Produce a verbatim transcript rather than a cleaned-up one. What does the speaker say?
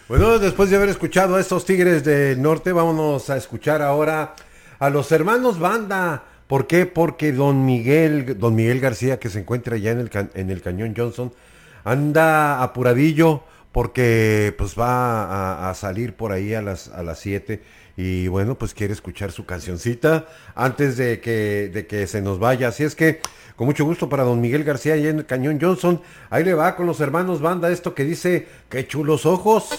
Bueno, después de haber escuchado a estos Tigres del Norte, vámonos a escuchar ahora a los hermanos Banda. ¿Por qué? Porque don Miguel, don Miguel García, que se encuentra ya en el, ca- en el Cañón Johnson, anda apuradillo porque pues va a, a salir por ahí a las a las siete y bueno, pues quiere escuchar su cancioncita antes de que de que se nos vaya. Así es que con mucho gusto para don Miguel García allá en el Cañón Johnson, ahí le va con los hermanos Banda esto que dice, qué chulos ojos.